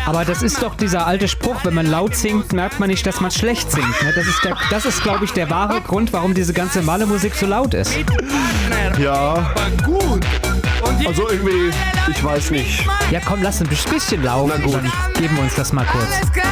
Aber das ist doch dieser alte Spruch, wenn man laut singt, merkt man nicht, dass man schlecht singt. Ne? Das ist, glaube ich, der wahre Grund, warum diese ganze Malle-Musik so laut ist. Ja. Also irgendwie, ich weiß nicht. Ja komm, lass ein bisschen laufen, dann geben wir uns das mal kurz.